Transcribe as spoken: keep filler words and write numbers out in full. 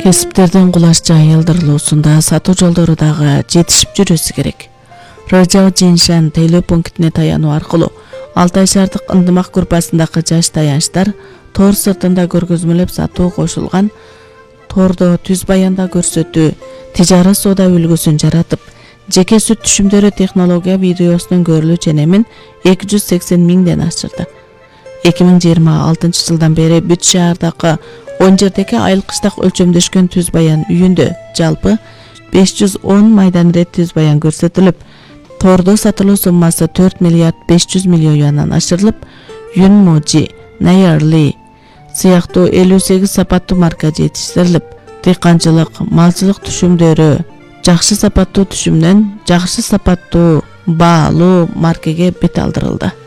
Кесиптердин кулаш жайылдырылуусунда сатуу жолдору дагы жетишип жүрөсү керек. Рожао Жиншан тейлөө пунктине таянуу аркылуу Алтай шаардык ындымак группасындагы жаш таянычтар тор сыртында көргөзмөлөп сатуу кошулган тордо түз баянда көрсөтүү, тижарат соода үлгүсүн жаратып, жеке сүт түшүмдөрү технология видеосунун көрүлүү ченемин эки жүз сексен миңден ашырды. эки миң жыйырма алтынчы жылдан бери бүт шаардагы он жердеги айыл кыштак өлчөмдөшкөн түз баян үйүндө жалпы беш жүз он майдан рет түз баян көрсөтүлүп, тордо сатылуу суммасы төрт миллиард беш жүз миллион юандан ашырылып, Юнможи, Найарли сыяктуу элүү сегиз сапаттуу марка жетиштирилип, дыйканчылык, малчылык түшүмдөрү жакшы сапаттуу түшүмдөн жакшы сапаттуу баалуу маркеге бет алдырылды.